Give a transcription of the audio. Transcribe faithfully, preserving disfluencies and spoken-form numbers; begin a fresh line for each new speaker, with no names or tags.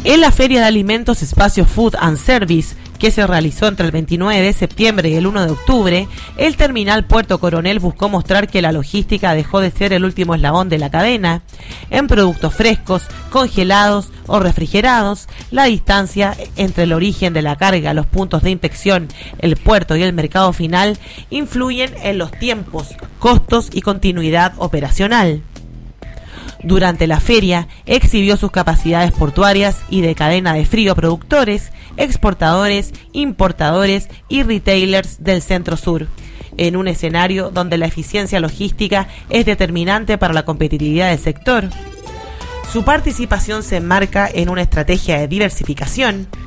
En la Feria de Alimentos Espacio Food and Service, que se realizó entre el veintinueve de septiembre y el uno de octubre, el terminal Puerto Coronel buscó mostrar que la logística dejó de ser el último eslabón de la cadena. En productos frescos, congelados o refrigerados, la distancia entre el origen de la carga, los puntos de inspección, el puerto y el mercado final influyen en los tiempos, costos y continuidad operacional. Durante la feria, exhibió sus capacidades portuarias y de cadena de frío a productores, exportadores, importadores y retailers del Centro Sur, en un escenario donde la eficiencia logística es determinante para la competitividad del sector. Su participación se enmarca en una estrategia de diversificación,